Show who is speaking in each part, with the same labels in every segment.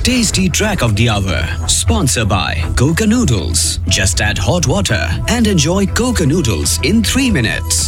Speaker 1: Tasty Track of the Hour. Sponsored by Coca Noodles. Just add hot water and enjoy Coca Noodles in 3 minutes.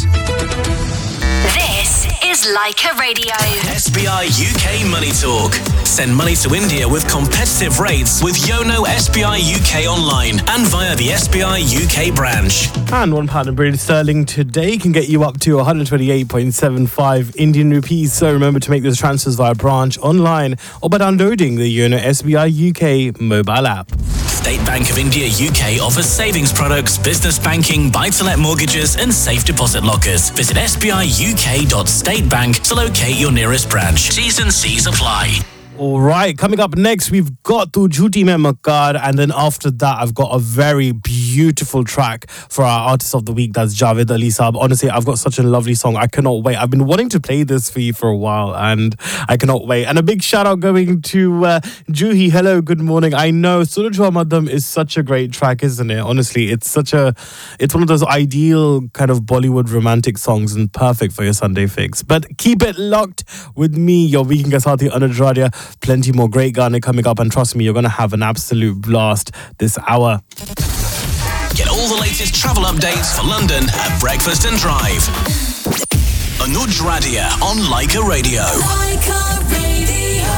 Speaker 2: This is Leica Radio.
Speaker 3: SBI UK Money Talk. Send money to India with competitive rates with Yono SBI UK online and via the SBI UK branch.
Speaker 4: And £1 in British sterling today can get you up to 128.75 Indian rupees. So remember to make those transfers via branch, online, or by downloading the Yono SBI UK mobile app.
Speaker 3: State Bank of India UK offers savings products, business banking, buy-to-let mortgages and safe deposit lockers. Visit sbiuk.statebank to locate your nearest branch. T's and C's apply.
Speaker 4: All right, coming up next, we've got Tu Jhooti Main Makar, and then after that, I've got a very beautiful track for our Artist of the Week. That's Javed Ali Saab. Honestly, I've got such a lovely song. I cannot wait. I've been wanting to play this for you for a while, and I cannot wait. And a big shout out going to Juhi. Hello, good morning. I know Suraj Madam is such a great track, isn't it? Honestly, it's one of those ideal kind of Bollywood romantic songs and perfect for your Sunday fix. But keep it locked with me, your weekend ka saathi Anuj Radia. Plenty more great Gaane coming up, and trust me, you're going to have an absolute blast this hour.
Speaker 3: Get all the latest travel updates for London at Breakfast and Drive. Anuj Radia on Leica Radio.
Speaker 5: Leica Radio.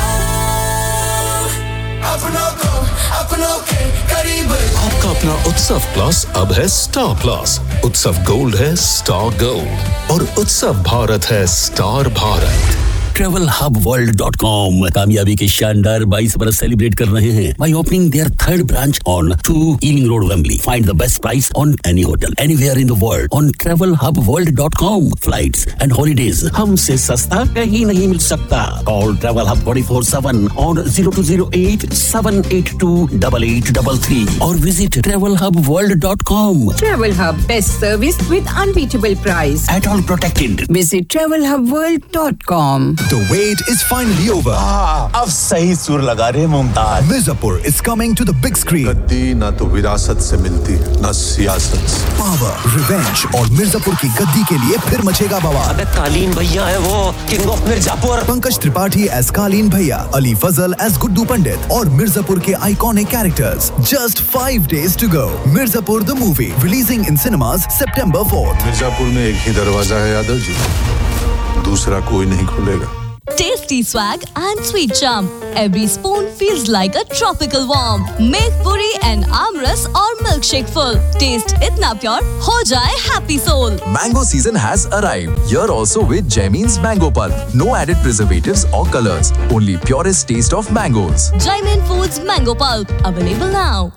Speaker 6: आपका अपना उत्सव plus अब है star plus. उत्सव gold है star gold और उत्सव भारत है स्टार भारत.
Speaker 7: TravelHubWorld.com कामयाबी के शानदार 22 बरस सेलिब्रेट कर रहे हैं by opening their third branch on 2 Ealing Road, Wembley. Find the best price on any hotel anywhere in the world on TravelHubWorld.com. Flights and holidays हमसे सस्ता कहीं नहीं मिल सकता. Call Travel Hub 24/7 on 0208-782-8833 or visit TravelHubWorld.com.
Speaker 8: Travel Hub, best service with unbeatable price.
Speaker 7: At all protected.
Speaker 8: Visit TravelHubWorld.com.
Speaker 9: The wait is finally over.
Speaker 10: अब सही सुर लगा रहे Mumtaz.
Speaker 9: Mirzapur is coming to the big screen.
Speaker 10: गद्दी ना तो विरासत से मिलती, ना सियासत से.
Speaker 9: Power, revenge और मिर्जापुर की गद्दी के लिए फिर मचेगा बवाल.
Speaker 11: अबे कालीन भैया है वो, King of Mirzapur.
Speaker 9: Pankaj Tripathi as कालीन भैया, अली फजल as गुड्डू पंडित और मिर्जापुर के iconic characters. Just 5 days to go. Mirzapur the movie releasing in cinemas September 4th.
Speaker 10: Mirzapur में एक ही दरवाजा है यादव जी. दूसरा कोई नहीं खुलेगा.
Speaker 12: Tasty swag and sweet charm. Every spoon feels like a tropical warm. Make puri and amras or milkshake full. Taste itna pure, ho jaye happy soul.
Speaker 13: Mango season has arrived. Here also with Jaimin's Mango Pulp. No added preservatives or colors. Only purest taste of mangoes.
Speaker 12: Jaimin Foods Mango Pulp. Available now.